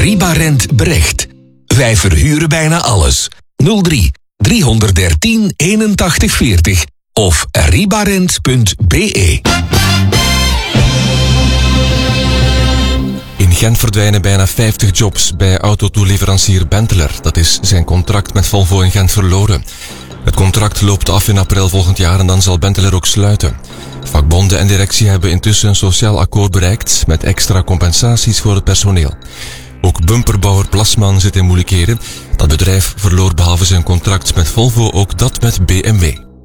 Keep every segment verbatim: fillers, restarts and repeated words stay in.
Ribarent Brecht. Wij verhuren bijna alles. nul drie driehonderddertien eenentachtig veertig of ribarent punt be. In Gent verdwijnen bijna vijftig jobs bij autotoeleverancier Benteler. Dat is zijn contract met Volvo in Gent verloren. Het contract loopt af in april volgend jaar en dan zal Benteler ook sluiten. Vakbonden en directie hebben intussen een sociaal akkoord bereikt met extra compensaties voor het personeel. Ook bumperbouwer Plasman zit in moeilijkheden. Dat bedrijf verloor behalve zijn contract met Volvo ook dat met B M W.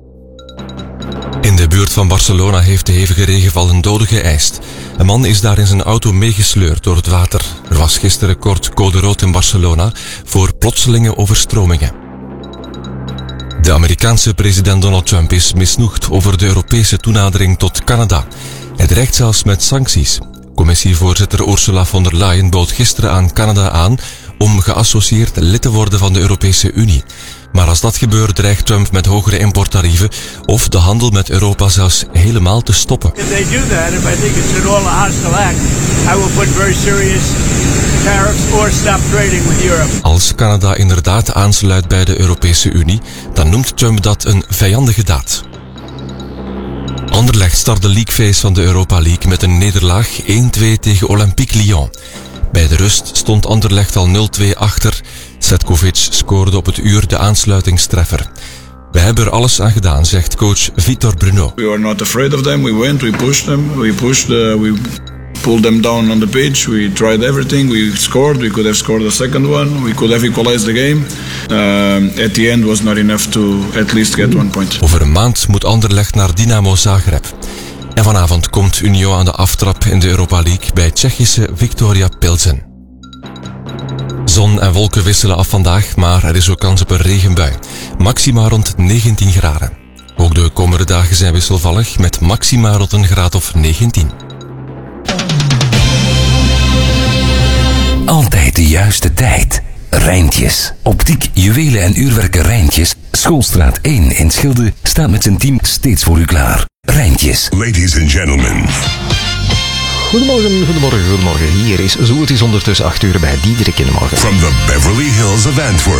In de buurt van Barcelona heeft de hevige regenval een dode geëist. Een man is daar in zijn auto meegesleurd door het water. Er was gisteren kort code rood in Barcelona voor plotselinge overstromingen. De Amerikaanse president Donald Trump is misnoegd over de Europese toenadering tot Canada. Hij dreigt zelfs met sancties. Commissievoorzitter Ursula von der Leyen bood gisteren aan Canada aan om geassocieerd lid te worden van de Europese Unie. Maar als dat gebeurt dreigt Trump met hogere importtarieven of de handel met Europa zelfs helemaal te stoppen. If they do that, if I think it's an all a hostile act, I will put very serious tariffs or stop trading with Europe. Als Canada inderdaad aansluit bij de Europese Unie, dan noemt Trump dat een vijandige daad. Anderlecht start de leagueface van de Europa League met een nederlaag één twee tegen Olympique Lyon. Bij de rust stond Anderlecht al nul twee achter. Setkovic scoorde op het uur de aansluitingstreffer. We hebben er alles aan gedaan, zegt coach Vitor Bruno. We were not afraid of them. We went, we pushed them, we pushed, uh, we pulled them down on the pitch. We tried everything. We scored. We could have scored the second one. We could have equalized the game. Uh, at the end was not enough to at least get one point. Over een maand moet Anderlecht naar Dynamo Zagreb. En vanavond komt Union aan de aftrap in de Europa League bij Tsjechische Viktoria Pilsen. Zon en wolken wisselen af vandaag, maar er is ook kans op een regenbui. Maxima rond negentien graden. Ook de komende dagen zijn wisselvallig met maxima rond een graad of negentien. Altijd de juiste tijd. Rijntjes. Optiek, juwelen en uurwerken Rijntjes. Schoolstraat één in Schilde staat met zijn team steeds voor u klaar. Rijntjes. Ladies and gentlemen. Goedemorgen, goedemorgen, goedemorgen. Hier is Zo Het Is ondertussen acht uur bij Diederik in de Morgen. From the Beverly Hills of Antwerp.